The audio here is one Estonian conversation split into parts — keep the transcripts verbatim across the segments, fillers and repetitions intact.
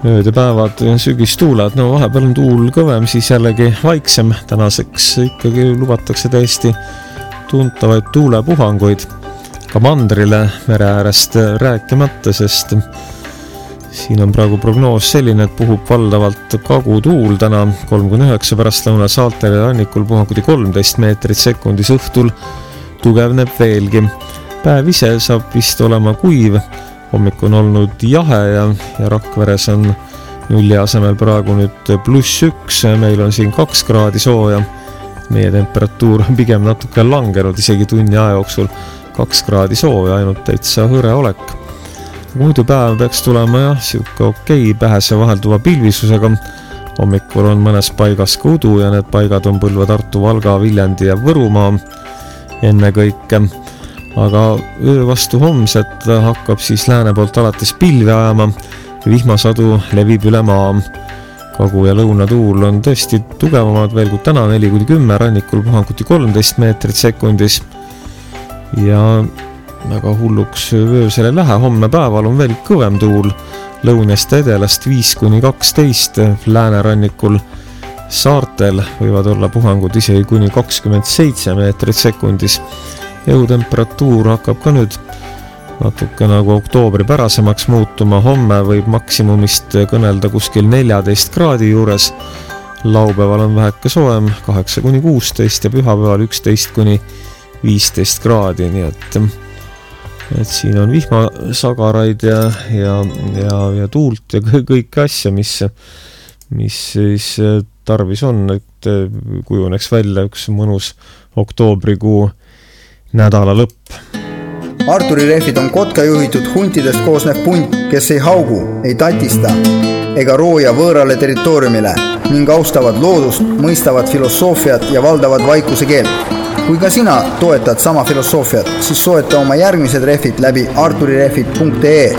öödepäevad sügistuulad, no vahepeal on tuul kõvem, siis jällegi vaiksem. Tänaseks ikkagi lubatakse täiesti tuntavaid tuulepuhanguid ka mandrile mere äärest rääkimata, sest siin on praegu prognoos selline, et puhub valdavalt kagutuul täna kolm kuni üheksa pärastlõuna saartel ja rannikul puhab kuni kolmteist meetrit sekundis, õhtul tugevneb veelgi. Päev ise saab vist olema kuiv, hommik on olnud jahe ja, ja Rakveres on nulli asemel praegu nüüd pluss üks, meil on siin kaks kraadi sooja, meie temperatuur on pigem natuke langenud, isegi tunni aja jooksul kaks kraadi sooja, ainult täitsa hõre olek. Muidu päev peaks tulema jah, siuke okei, pähese vahelduva pilvisusega, hommikul on mõnes paigas ka udu ja need paigad on Põlva, Tartu, Valga, Viljandi ja Võrumaa enne kõike. Aga öö vastu homset hakkab siis lääne poolt alates pilvi ajama ja vihmasadu levib üle maa. Kagu- ja lõunatuul on tõesti tugevamad veel kui täna neli kuni kümme, rannikul puhanguti kolmteist meetrit sekundis ja väga hulluks öösel ei lähe. Homme päeval on veel kõvem tuul lõunast edelast viis kuni kaksteist, läänerannikul saartel võivad olla puhangud isegi kuni kakskümmend seitse meetrit sekundis. Jõutemperatuur hakkab ka nüüd natuke nagu oktoobri pärasemaks muutuma, homme võib maksimumist kõnelda kuskil neljateist kraadi juures, laupäeval on väheke soojem kaheksa kuni kuusteist ja pühapäeval üksteist kuni viisteist kraadi, nii et, et siin on vihmasagaraid ja, ja, ja, ja tuult ja kõik asja, mis, mis siis tarvis on, et kujuneks välja üks mõnus oktoobrikuu nädala lõpp. Arturi rehvid on kotka juhitud huntidest koosnev punt, kes ei haugu, ei tatista ega rooja võõrale territooriumile ning austavad loodust, mõistavad filosoofiat ja valdavad vaikuse keelt. Kui ka sina toetad sama filosoofiat, siis soeta oma järgmised rehvid läbi arturirehvid punkt ee.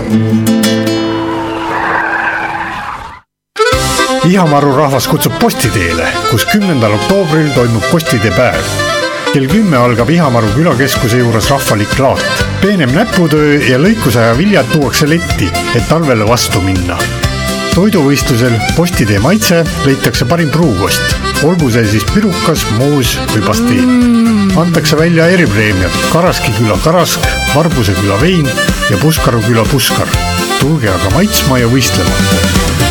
Ihamaru rahvas kutsub postiteele, kus kümnendal oktoobril toimub postide päev. Kell kümme algab Ihamaru külakeskuse juures rahvalik laat. Peenem näputöö ja lõikusaja viljad tuuakse letti, et talvele vastu minna. Toiduvõistlusel postitee maitse leitakse parim pruukost, olgu see siis pirukas, moos või pasteen. Antakse välja eripreemiad Karaski küla Karask, Varbuse küla Vein ja Puskaru küla Puskar. Tulge aga maitsma ja võistlema.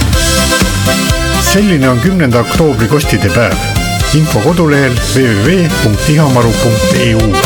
Selline on kümnenda oktoobri kostide päev. Info kodulehel w w w punkt ihamaru punkt e u.